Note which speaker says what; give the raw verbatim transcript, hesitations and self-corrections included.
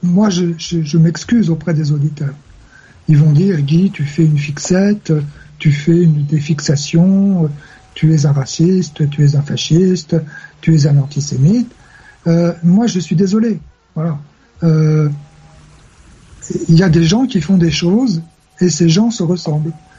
Speaker 1: moi, je, je, je m'excuse auprès des auditeurs. Ils vont dire, Guy, tu fais une fixette, tu fais une défixation, tu es un raciste, tu es un fasciste, tu es un antisémite. Euh, moi, je suis désolé. Voilà. Euh, il y a des gens qui font des choses et ces gens se ressemblent.